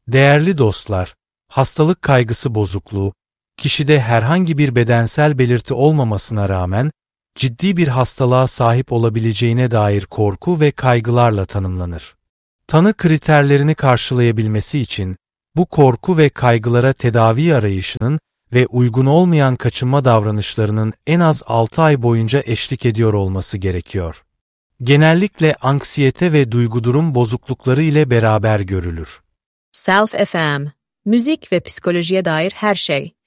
Değerli dostlar, hastalık kaygısı bozukluğu, kişide herhangi bir bedensel belirti olmamasına rağmen ciddi bir hastalığa sahip olabileceğine dair korku ve kaygılarla tanımlanır. Tanı kriterlerini karşılayabilmesi için bu korku ve kaygılara tedavi arayışının ve uygun olmayan kaçınma davranışlarının en az 6 ay boyunca eşlik ediyor olması gerekiyor. Genellikle anksiyete ve duygudurum bozuklukları ile beraber görülür. Self FM, müzik ve psikolojiye dair her şey.